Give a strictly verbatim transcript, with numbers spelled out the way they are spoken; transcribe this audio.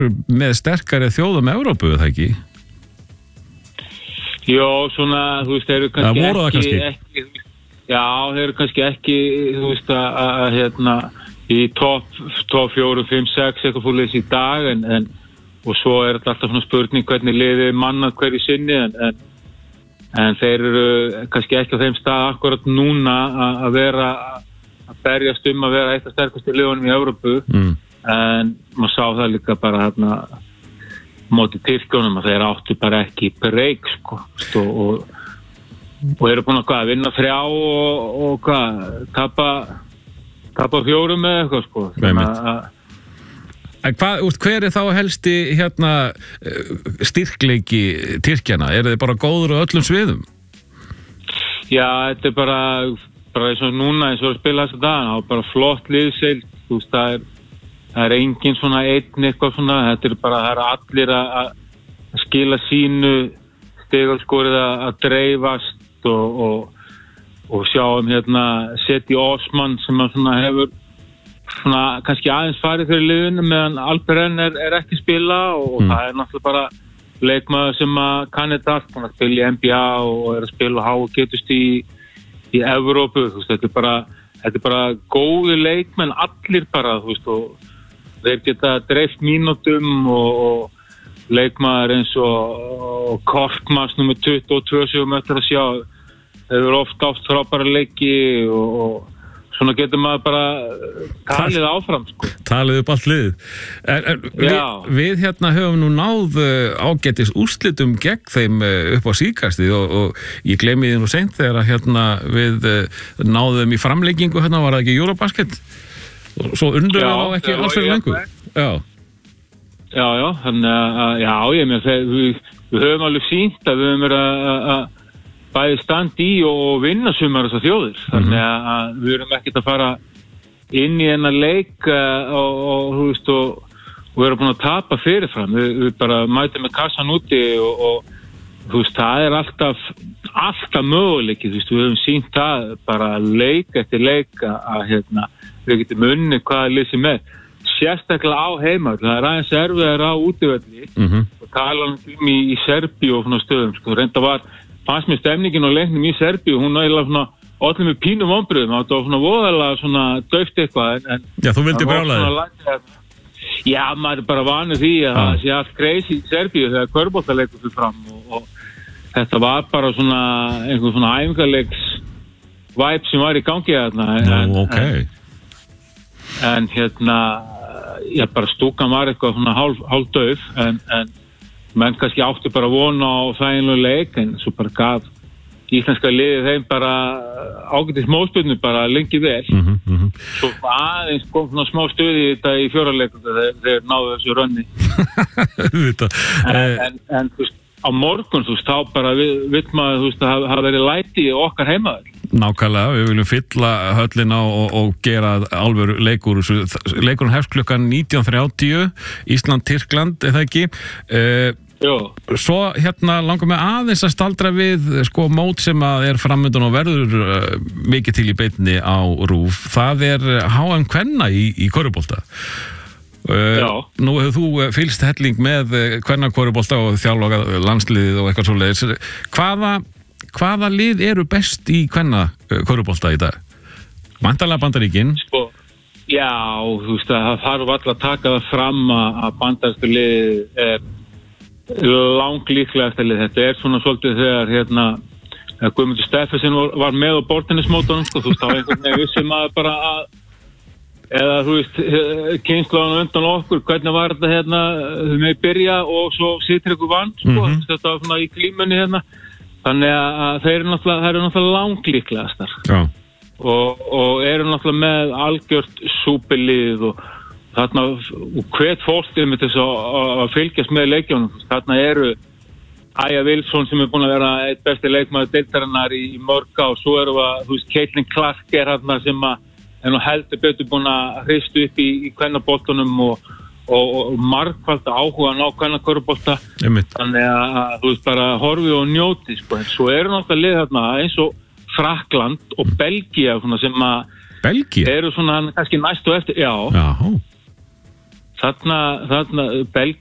með sterkari þjóðum Evrópu, það ekki? Jó, svona, þú veist, þeir eru kannski, það ekki, kannski ekki Já, þeir eru kannski ekki, þú veist, að, að hérna, í topp top fjórum, fimm, sex eitthvað fólks í dag, en, en og svo er þetta alltaf svona spurning hvernig liðið mannað hverju sinni, en, en, en þeir eru kannski ekki á þeim stað akkurat núna að, að vera, að berjast um að vera eitt af sterkustu liðunum í Evrópu, mm. en maður sá það líka bara hérna móti Tyrkjunum að þeir áttu bara ekki breyk, sko, og, og og eru búin að hvað, vinna þrjá og, og hvað, tapa tapa fjórum með eitthvað, sko. En hvað, úr, hver er þá helsti hérna styrkleiki Tyrkjana? Er þið bara góður á öllum sviðum? Já, þetta er bara bara eins og núna, eins og að spila þess að dagana, og bara flott liðseild, þú veist, það er það er engin svona einn eitthvað svona, þetta er bara, það er allir að, að skila sínu stigalskorið að dreifast og, og, og sjáum hérna Seti Osman sem að svona hefur svona kannski aðeins farið fyrir liðinu meðan Alperen er, er ekki spila og mm. það er náttúrulega bara leikmaður sem að kann þetta allt, hann er að spila í N B A og er að spila há og getust í í Evrópu, þú veist, þetta er bara þetta er bara góði leikmenn allir bara, þú veist, og þeir geta dreift mínútum og, og leikmaður eins og, og Korkmaz nummer tuttugu og tvö sem við möttum að sjá, þeir eru oft átt frábæra leiki og, og svona getur maður bara talið áfram, sko. Talið upp allt liðið. En, en við, við hérna höfum nú náð ágætis úrslitum gegn þeim upp á síðkastið og, og ég gleymi því nú seint þegar að hérna við náðum í framlengingu, hérna var það ekki Eurobasket og svo undur á ekki alls fyrir lengur. Já. Já, já, þannig að, já, ég með þegar við, við höfum alveg sýnt að við höfum verið að bæði standi í og vinna sumar þessar þjóðir. Þannig að, að við erum ekkert að fara inn í hennar leik og, og, þú veist, og, og við erum búin að tapa fyrirfram. Við, við bara mætum með kassan úti og, og, þú veist, það er alltaf, alltaf möguleiki, þú veist, við höfum sýnt það bara leik eftir leik að, hérna, við getum unni hvaða lið sem er. Sérstaklega á heima, það er aðeins erfiðar á útivelli mm -hmm. og tala um í, í Serbíu og svona stöðum, sko, reynda var fannst mér stemningin og leiknum í Serbíu, hún eiginlega svona allir með pínum vonbrigðum, það var svona voðalega svona dauft eitthvað, en Já, þú vildi brjála þig? Já, maður er bara vanur því að ah. það sé allt crazy í Serbíu þegar körboltaleikur fyrir fram og, og þetta var bara svona einhver svona æfingarleiks vibe sem var í gangi þarna, en, Nú, ok en, en hérna já, bara stúkan var eitthvað svona hálf, hálf dauf, en, en menn kannski áttu bara vona á þæginlega leik, en svo bara gaf íslenska liðið þeim bara ágætis mótspyrnu bara lengi vel. Mm -hmm, mm -hmm. Svo aðeins kom svona smá stöði í þetta í fjóraleikum þegar þeir náðu þessu rönni. en, en, en þú veist, á morgun, þú veist, þá bara við, vill maður, þú veist, að hafa verið læti í okkar heimaður. Nákvæmlega, við viljum fylla höllina og, og gera alvöru leikur. Leikurinn hefst klukkan nítján þrjátíu, Ísland-Tyrkland, er það ekki? Uh, Jó. Svo hérna langar mig aðeins að staldra við sko mót sem að er framöndan og verður uh, mikið til í beinni á RÚV. Það er H M kvenna í, í körfubolta. Uh, nú hefur þú fylgst helling með kvenna körfubolta og þjálfað landsliðið og eitthvað svoleiðis. Hvaða Hvaða lið eru best í kvenna körfubolta í dag? Væntanlega Bandaríkin? Sko, já, þú veist að það þarf alltaf að taka það fram að bandaríska lið er langlíklegasta lið. Þetta er svona svolítið þegar hérna Guðmundur Steffensen var, var með á bortennismótunum, sko, þú veist, þá einhvern veginn vissum að bara að eða þú veist, kynslaðan undan okkur, hvernig var þetta hérna með byrja og svo sittir ykkur vann, sko, mm -hmm. þetta var svona í klímunni hérna. Þannig að þeir eru náttúrulega, þeir eru náttúrulega langlíklegastar Já. og, og eru náttúrulega með algjört súpilið og þarna og hvet fólkið með þess að, að fylgjast með leikjónum. Þarna eru Aya Wilson sem er búin að vera eitt besti leikmaður deildarinnar í, í mörg og svo eru að, þú veist, Caitlin Clark er þarna sem að er nú heldur betur búin að hristu upp í, í kvennaboltunum og og, og margfald áhuga ná hvernig körfubolta, þannig að þú veist bara horfi og njóti, sko. En svo eru náttúrulega lið þarna eins og Frakkland og Belgía svona sem að Belgía? Eru svona kannski næstu eftir, já. Já. þarna, þarna Belgía